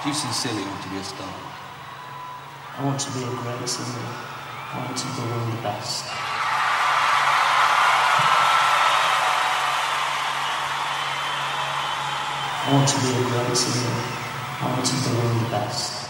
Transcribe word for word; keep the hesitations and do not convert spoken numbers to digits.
Do you sincerely want to be a star? I want to be a great singer. I want to be one of the best. I want to be a great singer. I want to be one of the best.